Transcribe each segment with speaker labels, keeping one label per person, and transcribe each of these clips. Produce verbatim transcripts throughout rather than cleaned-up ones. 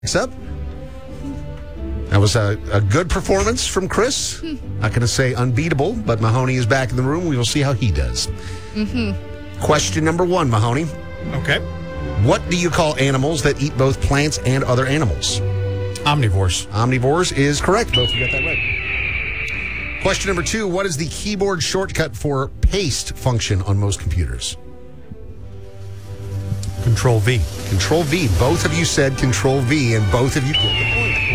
Speaker 1: Next up, that was a, a good performance from Chris. Not going to say unbeatable, but Mahoney is back in the room. We will see how he does. Mm-hmm. Question number one, Mahoney.
Speaker 2: Okay.
Speaker 1: What do you call animals that eat both plants and other animals?
Speaker 2: Omnivores.
Speaker 1: Omnivores is correct. Both of you got that right. Question number two, what is the keyboard shortcut for paste function on most computers?
Speaker 2: Control V.
Speaker 1: Control V. Both of you said Control V, and both of you get the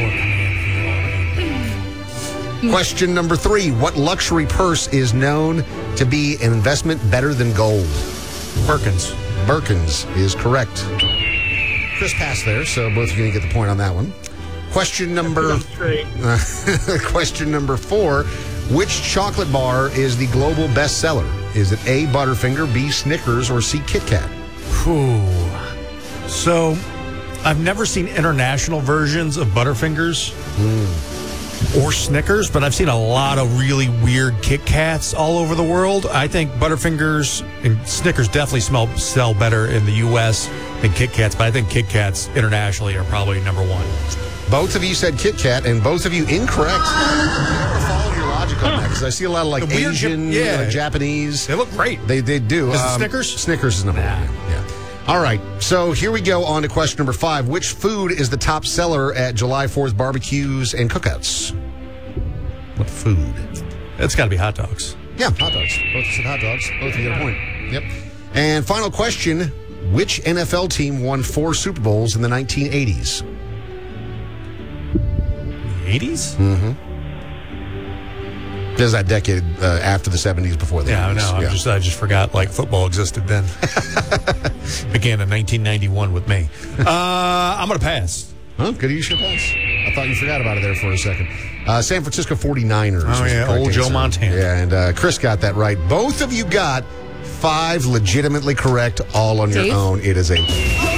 Speaker 1: point. Question number three. What luxury purse is known to be an investment better than gold?
Speaker 2: Birkins.
Speaker 1: Birkins is correct. Chris passed there, so both of you get the point on that one. Question number uh, question number four. Which chocolate bar is the global bestseller? Is it A, Butterfinger, B, Snickers, or C, Kit Kat?
Speaker 2: Ooh. So, I've never seen international versions of Butterfingers mm. or Snickers, but I've seen a lot of really weird Kit Kats all over the world. I think Butterfingers and Snickers definitely smell, sell better in the U S than Kit Kats, but I think Kit Kats internationally are probably number one.
Speaker 1: Both of you said Kit Kat, and both of you incorrect. Follow your logic on that, because I see a lot of like Asian,
Speaker 2: yeah.
Speaker 1: uh, Japanese.
Speaker 2: They look great.
Speaker 1: They they do.
Speaker 2: Is
Speaker 1: um,
Speaker 2: it Snickers?
Speaker 1: Snickers is number
Speaker 2: nah.
Speaker 1: one. Yeah. All right. So here we go on to question number five. Which food is the top seller at July fourth barbecues and cookouts? What food?
Speaker 2: It's got to be hot dogs.
Speaker 1: Yeah, hot dogs. Both said hot dogs. Both of you get a point. Yep. And final question. Which N F L team won four Super Bowls in the nineteen eighties?
Speaker 2: eighties?
Speaker 1: Mm-hmm. There's that decade uh, after the seventies, before the
Speaker 2: yeah,
Speaker 1: eighties.
Speaker 2: I know.
Speaker 1: Yeah,
Speaker 2: I just I just forgot like football existed then. Began in nineteen ninety-one with me. Uh, I'm going to pass.
Speaker 1: Huh? Good use your pass. I thought you forgot about it there for a second. Uh, San Francisco forty-niners.
Speaker 2: Oh, yeah, old Joe Montana.
Speaker 1: Yeah, and uh, Chris got that right. Both of you got five legitimately correct, all on
Speaker 3: Dave?
Speaker 1: your own. It is a...